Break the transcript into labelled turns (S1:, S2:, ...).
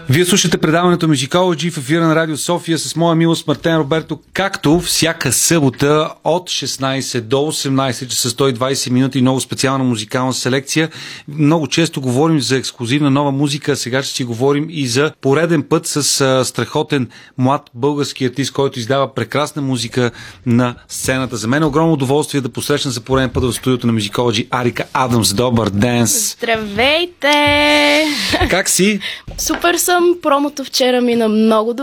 S1: Вие слушате предаването Musicology в ефира на Радио София с моя милост Мартен Роберто, както всяка събота от 16 до 18 часа 120 минути, много специална музикална селекция. Много често говорим за ексклюзивна нова музика, сега ще си говорим и за пореден път с страхотен млад български артист, който издава прекрасна музика на сцената. За мен е огромно удоволствие да посрещна за пореден път в студиото на Musicology Арика Адамс. Добър ден!
S2: Здравейте!
S1: Как си?
S2: Супер съм. Промото вчера мина много добре.